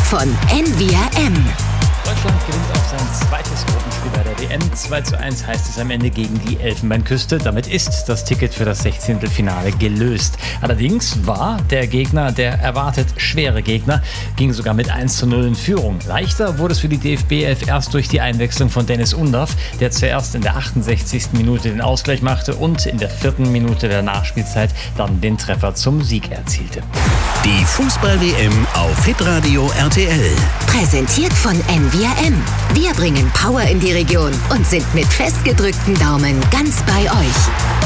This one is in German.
von NWRM. Deutschland gewinnt auch sein zweites Gruppenspiel bei der WM. 2:1 heißt es am Ende gegen die Elfenbeinküste. Damit ist das Ticket für das 16. Finale gelöst. Allerdings war der Gegner, der erwartet schwere Gegner, ging sogar mit 1:0 in Führung. Leichter wurde es für die DFB-Elf erst durch die Einwechslung von Dennis Undaff, der zuerst in der 68. Minute den Ausgleich machte und in der 4. Minute der Nachspielzeit dann den Treffer zum Sieg erzielte. Die Fußball-WM auf Hitradio RTL. Präsentiert von NWRM. Wir bringen Power in die Region und sind mit festgedrückten Daumen ganz bei euch.